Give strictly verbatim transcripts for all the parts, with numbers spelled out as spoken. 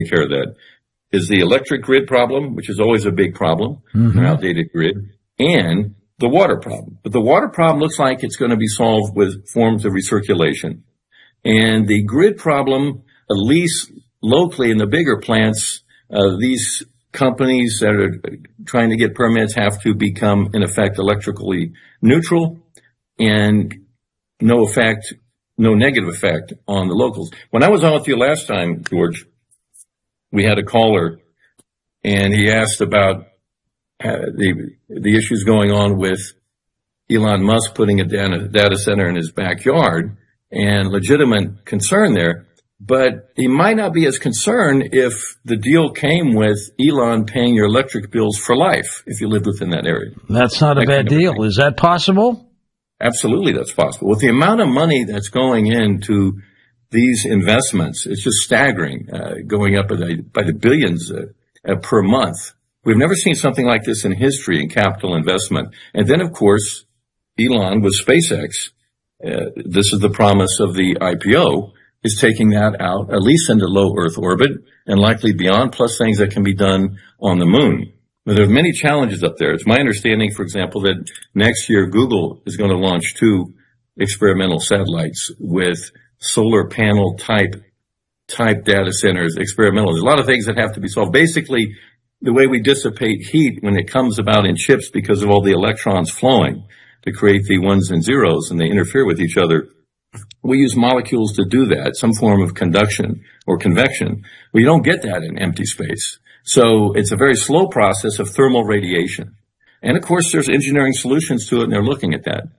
care of that, is the electric grid problem, which is always a big problem, mm-hmm. an outdated grid, and the water problem. But the water problem looks like it's going to be solved with forms of recirculation. And the grid problem, at least locally in the bigger plants, uh, these companies that are trying to get permits have to become, in effect, electrically neutral and no effect, no negative effect on the locals. When I was on with you last time, George, we had a caller and he asked about uh, the the issues going on with Elon Musk putting a data, data center in his backyard and legitimate concern there. But he might not be as concerned if the deal came with Elon paying your electric bills for life if you lived within that area. That's not a bad deal. Is that possible? Absolutely, that's possible. With the amount of money that's going into these investments, it's just staggering, uh, going up by the, by the billions uh, uh, per month. We've never seen something like this in history in capital investment. And then, of course, Elon with SpaceX, uh, this is the promise of the I P O, is taking that out, at least into low Earth orbit and likely beyond, plus things that can be done on the moon. But there are many challenges up there. It's my understanding, for example, that next year Google is going to launch two experimental satellites with solar panel type, type data centers, experimental. There's a lot of things that have to be solved. Basically, the way we dissipate heat when it comes about in chips because of all the electrons flowing to create the ones and zeros and they interfere with each other. We use molecules to do that, some form of conduction or convection. We don't get that in empty space. So it's a very slow process of thermal radiation. And of course, there's engineering solutions to it, and they're looking at that.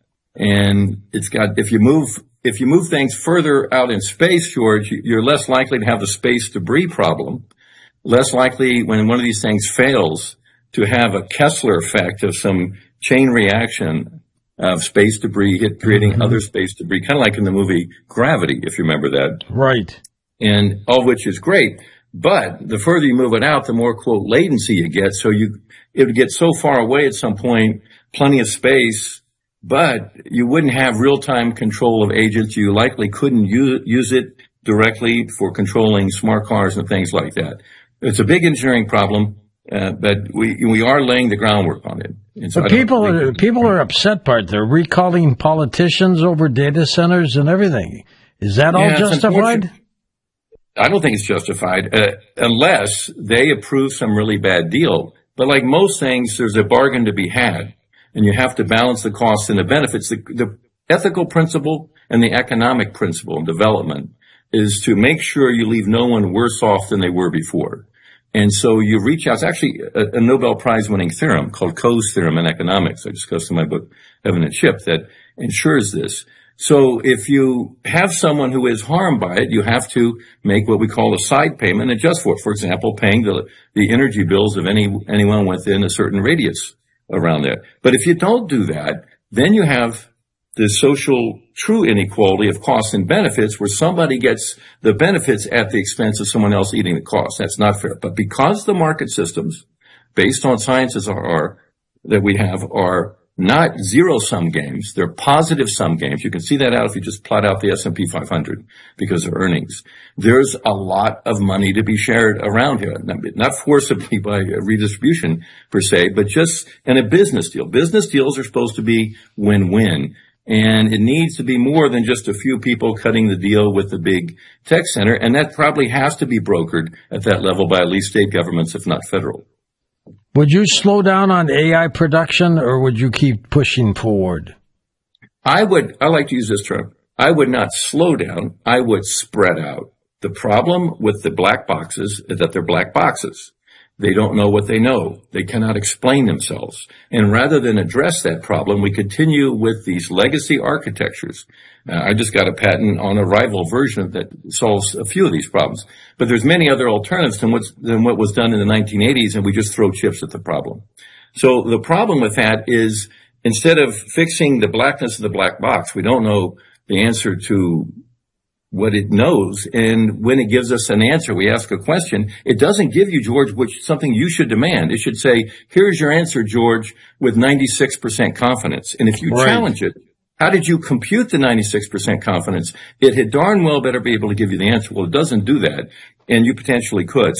And it's got, if you move, if you move things further out in space, George, you're less likely to have the space debris problem, less likely when one of these things fails to have a Kessler effect of some chain reaction of space debris hit, creating mm-hmm. other space debris, kind of like in the movie Gravity, if you remember that. Right. And all of which is great. But the further you move it out, the more, quote, latency you get. So you, it would get so far away at some point, plenty of space, but you wouldn't have real-time control of agents. You likely couldn't use, use it directly for controlling smart cars and things like that. It's a big engineering problem. Uh, but we we are laying the groundwork on it. So but people are, people are upset, Bart. They're recalling politicians over data centers and everything. Is that all yeah, justified? I don't think it's justified uh, unless they approve some really bad deal. But like most things, there's a bargain to be had, and you have to balance the costs and the benefits. The, the ethical principle and the economic principle in development is to make sure you leave no one worse off than they were before. And so you reach out. It's actually a, a Nobel Prize winning theorem called Coe's theorem in economics. I discussed in my book, Heaven and Ship, that ensures this. So if you have someone who is harmed by it, you have to make what we call a side payment and adjust for it. For example, paying the, the energy bills of any, anyone within a certain radius around there. But if you don't do that, then you have the social true inequality of costs and benefits where somebody gets the benefits at the expense of someone else eating the cost. That's not fair. But because the market systems, based on sciences are, are that we have, are not zero-sum games. They're positive-sum games. You can see that out if you just plot out the S and P five hundred because of earnings. There's a lot of money to be shared around here, not forcibly by redistribution per se, but just in a business deal. Business deals are supposed to be win-win. And it needs to be more than just a few people cutting the deal with the big tech center. And that probably has to be brokered at that level by at least state governments, if not federal. Would you slow down on A I production, or would you keep pushing forward? I would, I like to use this term. I would not slow down. I would spread out. The problem with the black boxes is that they're black boxes. They don't know what they know. They cannot explain themselves. And rather than address that problem, we continue with these legacy architectures. Uh, I just got a patent on a rival version that solves a few of these problems. But there's many other alternatives than, what's, than what was done in the nineteen eighties, and we just throw chips at the problem. So the problem with that is instead of fixing the blackness of the black box, we don't know the answer to what it knows. And when it gives us an answer, we ask a question. It doesn't give you, George, which something you should demand. It should say, here's your answer, George, with ninety-six percent confidence. And if you right. challenge it, how did you compute the ninety-six percent confidence? It had darn well better be able to give you the answer. Well, it doesn't do that, and you potentially could.